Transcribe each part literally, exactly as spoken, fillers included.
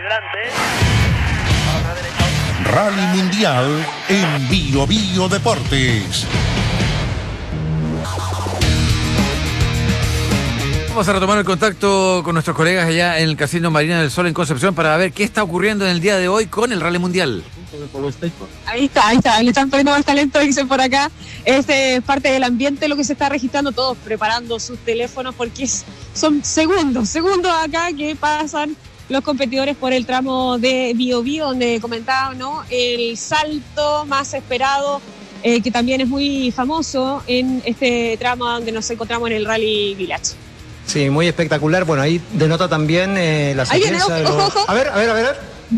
Rally Mundial en Bio Bio Deportes. Vamos a retomar el contacto con nuestros colegas allá en el Casino Marina del Sol en Concepción para ver qué está ocurriendo en el día de hoy con el Rally Mundial. Ahí está, ahí está, le están poniendo más talento, dicen por acá. Es eh, parte del ambiente lo que se está registrando, todos preparando sus teléfonos porque es, son segundos, segundos acá que pasan los competidores por el tramo de Bio Bio, donde comentaba, ¿no? El salto más esperado, eh, que también es muy famoso en este tramo donde nos encontramos en el Rally Village. Sí, muy espectacular. Bueno, ahí denota también eh, la secuencia de los... Ojo, ojo. A ver, a ver, a ver.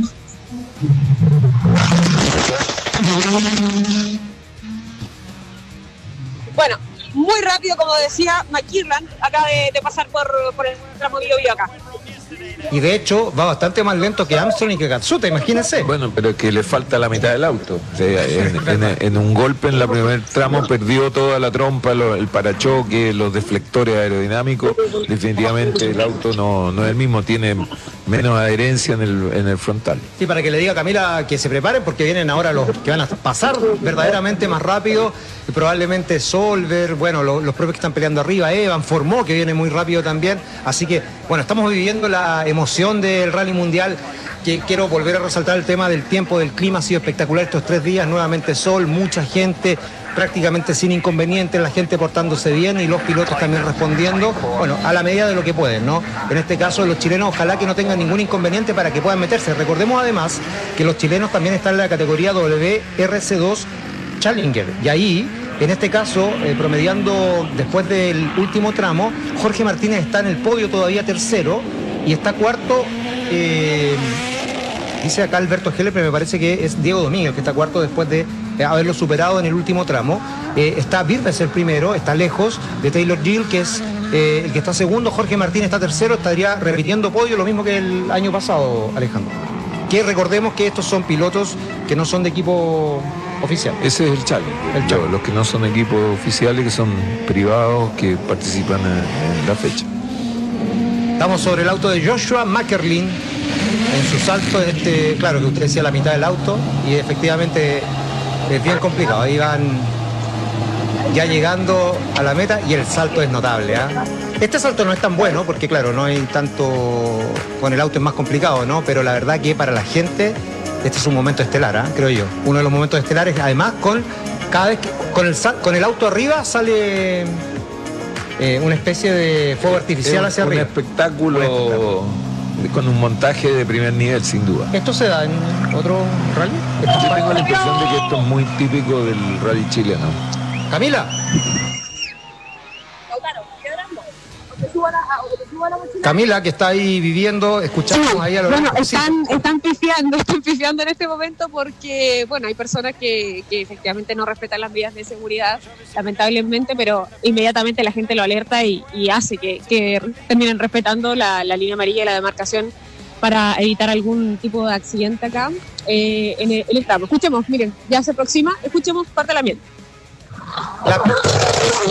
Bueno, muy rápido, como decía McKirlan, acaba de, de pasar por, por el tramo Bio Bio acá. Y de hecho va bastante más lento que Armstrong y que Katsuta, imagínense. Bueno, pero es que le falta la mitad del auto. O sea, en, en, en un golpe en la primer tramo perdió toda la trompa, lo, el parachoque, los deflectores aerodinámicos. Definitivamente el auto no, no es el mismo, tiene menos adherencia en el, en el frontal. Sí, para que le diga a Camila que se preparen porque vienen ahora los que van a pasar verdaderamente más rápido. Y probablemente Solver, bueno, los, los propios que están peleando arriba, Evan, Formó, que viene muy rápido también. Así que, bueno, estamos viviendo la emoción del Rally Mundial, que quiero volver a resaltar el tema del tiempo, del clima. Ha sido espectacular estos tres días, nuevamente sol, mucha gente, prácticamente sin inconvenientes, la gente portándose bien y los pilotos también respondiendo, bueno, a la medida de lo que pueden, ¿no? En este caso los chilenos ojalá que no tengan ningún inconveniente para que puedan meterse. Recordemos además que los chilenos también están en la categoría W R C dos Challenger, y ahí, en este caso, eh, promediando después del último tramo, Jorge Martínez está en el podio todavía tercero, y está cuarto, eh, dice acá Alberto Heller, pero me parece que es Diego Domínguez, que está cuarto después de eh, haberlo superado en el último tramo. Eh, está Birdes el primero, está lejos de Taylor Gill, que es eh, el que está segundo. Jorge Martínez está tercero, estaría repitiendo podio, lo mismo que el año pasado, Alejandro. Que recordemos que estos son pilotos que no son de equipo oficial. Ese es el challenge. El challenge. Los, los que no son equipos oficiales, que son privados, que participan en, en la fecha. Estamos sobre el auto de Joshua Mackerlin en su salto, este, claro que usted decía la mitad del auto, y efectivamente es bien complicado. Ahí van ya llegando a la meta y el salto es notable, ¿eh? Este salto no es tan bueno porque claro, no hay tanto, con el auto es más complicado, ¿no? Pero la verdad que para la gente este es un momento estelar, ¿eh? Creo yo. Uno de los momentos estelares, además con cada vez que con el, con el auto arriba sale eh, una especie de fuego artificial es hacia un arriba. Espectáculo, un espectáculo con un montaje de primer nivel, sin duda. ¿Esto se da en otro rally? Yo tengo la impresión de que esto es muy típico del rally chileno. Camila. Camila, que está ahí viviendo, escuchando Sí, ahí a los... bueno, están, están pifiando, están pifiando en este momento porque, bueno, hay personas que, que efectivamente no respetan las medidas de seguridad, lamentablemente, pero inmediatamente la gente lo alerta y, y hace que, que terminen respetando la, la línea amarilla y la demarcación para evitar algún tipo de accidente acá eh, en, el, en el tramo. Escuchemos, miren, ya se aproxima, escuchemos parte del ambiente. La...